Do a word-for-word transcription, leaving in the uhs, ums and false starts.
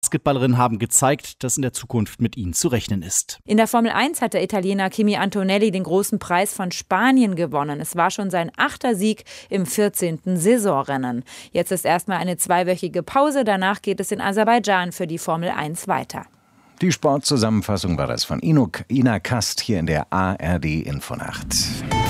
Basketballerinnen haben gezeigt, dass in der Zukunft mit ihnen zu rechnen ist. In der Formel eins hat der Italiener Kimi Antonelli den großen Preis von Spanien gewonnen. Es war schon sein achter Sieg im vierzehnten Saisonrennen. Jetzt ist erstmal eine zweiwöchige Pause. Danach geht es in Aserbaidschan für die Formel eins weiter. Die Sportzusammenfassung war das von Ina Kast hier in der A R D Infonacht.